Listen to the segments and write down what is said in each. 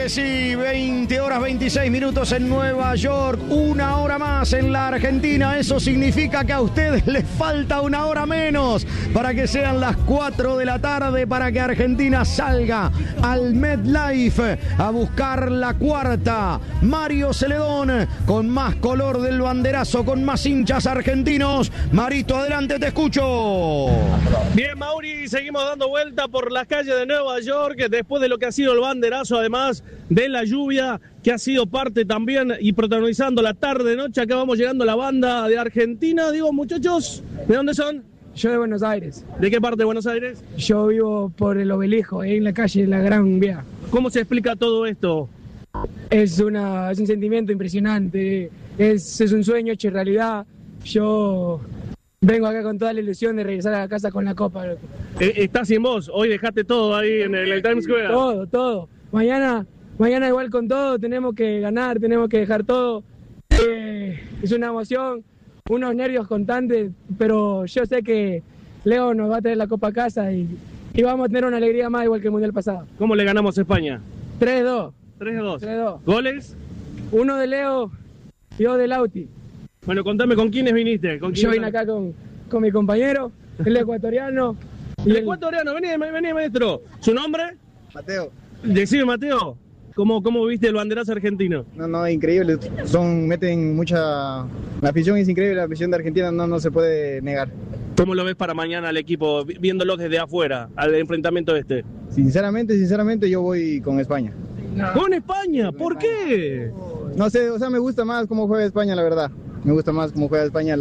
que sí, 20 horas 26 minutos en Nueva York, 1 hora más en la Argentina. Eso significa que a ustedes les falta 1 hora menos para que sean las 4 de la tarde, para que Argentina salga al MetLife a buscar la cuarta. Mario Celedón, con más color del banderazo, con más hinchas argentinos. Marito, adelante, te escucho. Bien, Mauri, seguimos dando vuelta por las calles de Nueva York después de lo que ha sido el banderazo, además de la lluvia que ha sido parte también y protagonizando la tarde-noche. Acá vamos llegando a la banda de Argentina. Digo, muchachos, ¿de dónde son? Yo de Buenos Aires. ¿De qué parte de Buenos Aires? Yo vivo por el Obelisco, ahí en la calle La Gran Vía. ¿Cómo se explica todo esto? Es un sentimiento impresionante, es un sueño hecho realidad. Yo vengo acá con toda la ilusión de regresar a la casa con la copa. Estás sin voz, hoy dejaste todo ahí en el Times Square. Todo. Mañana igual con todo, tenemos que ganar, tenemos que dejar todo. Es una emoción, unos nervios constantes, pero yo sé que Leo nos va a traer la copa a casa y vamos a tener una alegría más igual que el Mundial pasado. ¿Cómo le ganamos a España? 3-2. 3-2. ¿Goles? 1 de Leo y 2 de Lauti. Bueno, contame, ¿con quiénes viniste? Yo vine acá con mi compañero, el ecuatoriano. El ecuatoriano, vení, maestro. ¿Su nombre? Mateo. Decime, Mateo, ¿cómo viste el banderazo argentino? No, increíble. Meten mucha... La afición es increíble, la afición de Argentina no se puede negar. ¿Cómo lo ves para mañana al equipo, viéndolo desde afuera, al enfrentamiento este? Sinceramente yo voy con España. ¿Con España? ¿Por qué? No sé, o sea, me gusta más cómo juega España, la verdad. Me gusta más cómo juega España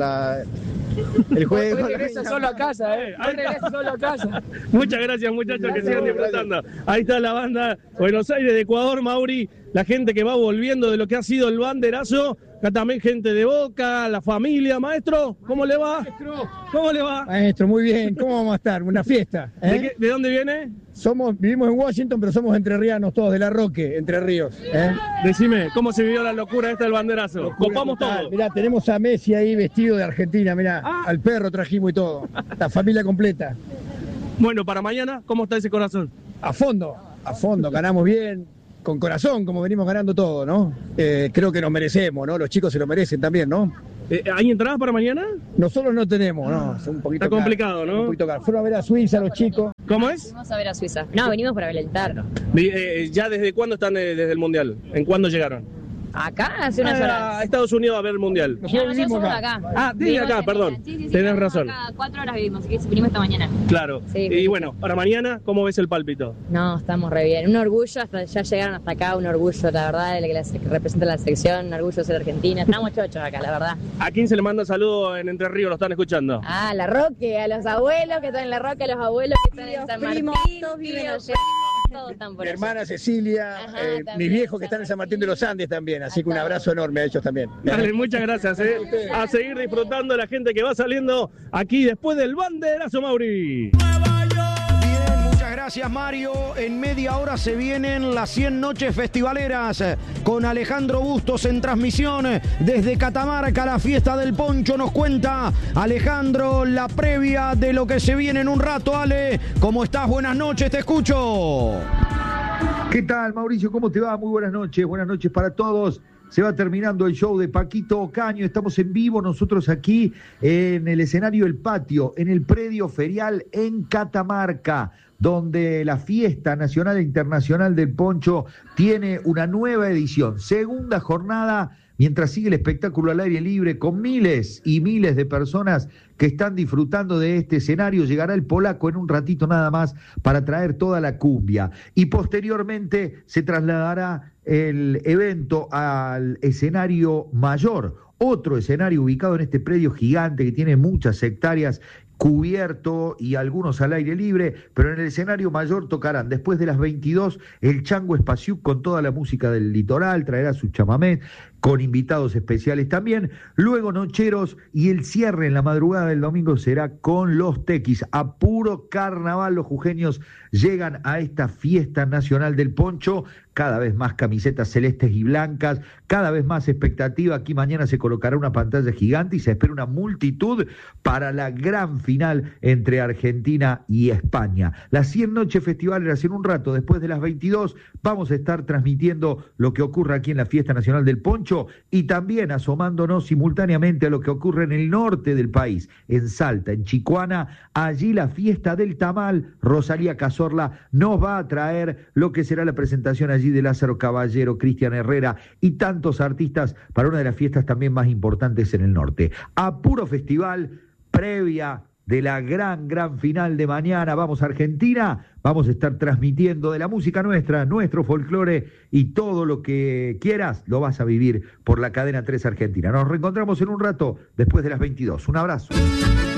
el juego. Regresa solo a casa, regresa solo a casa. Muchas gracias, muchachos, que sigan disfrutando. Ahí está la banda Buenos Aires de Ecuador, Mauri, la gente que va volviendo de lo que ha sido el banderazo. Acá también gente de Boca, la familia. Maestro, ¿cómo le va? ¿Cómo le va? Maestro, muy bien. ¿Cómo vamos a estar? Una fiesta. ¿De dónde viene? Vivimos en Washington, pero somos entrerrianos todos, de La Roque, Entre Ríos. Decime, ¿cómo se vivió la locura esta del banderazo? Copamos todo. Mirá, tenemos a Messi ahí vestido de Argentina, mirá. Al perro trajimos y todo. La familia completa. Bueno, para mañana, ¿cómo está ese corazón? A fondo, ganamos bien. Con corazón, como venimos ganando todo, ¿no? Creo que nos merecemos, ¿no? Los chicos se lo merecen también, ¿no? ¿Hay entradas para mañana? Nosotros no tenemos, ¿no? Es un poquito está complicado, caro, ¿no? Un poquito caro. Fueron a ver a Suiza los chicos. ¿Cómo es? Vamos a ver a Suiza. No, venimos para alentar. ¿Ya desde cuándo están desde el Mundial? ¿En cuándo llegaron? Acá hace unas horas. A Estados Unidos a ver el Mundial. Nosotros somos acá. Desde acá, perdón. Sí, tenés razón. Acá 4 horas vivimos, así que vinimos esta mañana. Claro. Sí, y bueno, para mañana, ¿cómo ves el pálpito? No, estamos re bien. Un orgullo, ya llegaron hasta acá, un orgullo, la verdad, de que representa la selección, un orgullo de ser argentina. Estamos chochos acá, la verdad. ¿A quién se le manda saludo en Entre Ríos? ¿Lo están escuchando? A La Roque, a los abuelos que están en La Roque, a los abuelos que están en San Martín. Todos viven allá. Todos están por Mi allá. hermana Cecilia, mis viejos que están en San Martín de los Andes también, así que un abrazo enorme a ellos también. Dale, muchas gracias. A seguir disfrutando la gente que va saliendo aquí después del banderazo, Mauri. Bien, muchas gracias, Mario. En media hora se vienen las 100 noches festivaleras con Alejandro Bustos en transmisión desde Catamarca. La fiesta del poncho nos cuenta Alejandro la previa de lo que se viene en un rato. Ale, ¿cómo estás? Buenas noches, te escucho. ¿Qué tal, Mauricio? ¿Cómo te va? Muy buenas noches para todos. Se va terminando el show de Paquito Ocaño. Estamos en vivo nosotros aquí en el escenario El Patio, en el predio ferial en Catamarca, donde la fiesta nacional e internacional del poncho tiene una nueva edición. Segunda jornada, mientras sigue el espectáculo al aire libre con miles y miles de personas que están disfrutando de este escenario. Llegará el polaco en un ratito nada más para traer toda la cumbia. Y posteriormente se trasladará el evento al escenario mayor, otro escenario ubicado en este predio gigante que tiene muchas hectáreas, cubierto y algunos al aire libre, pero en el escenario mayor tocarán después de las 22 el Chango Espaciuc con toda la música del litoral, traerá su chamamé, con invitados especiales también. Luego Nocheros y el cierre en la madrugada del domingo será con los Tequis. A puro carnaval los jujeños llegan a esta fiesta nacional del poncho. Cada vez más camisetas celestes y blancas, cada vez más expectativa. Aquí mañana se colocará una pantalla gigante y se espera una multitud para la gran final entre Argentina y España. Las 100 noches festivaleras en un rato, después de las 22, vamos a estar transmitiendo lo que ocurre aquí en la Fiesta Nacional del Poncho y también asomándonos simultáneamente a lo que ocurre en el norte del país, en Salta, en Chicoana. Allí la fiesta del tamal. Rosalía Cazorla nos va a traer lo que será la presentación allí de Lázaro Caballero, Cristian Herrera y tantos artistas para una de las fiestas también más importantes en el norte. A puro festival, previa de la gran final de mañana. Vamos a Argentina, vamos a estar transmitiendo de la música nuestra, nuestro folclore y todo lo que quieras, lo vas a vivir por la cadena 3 Argentina. Nos reencontramos en un rato después de las 22. Un abrazo.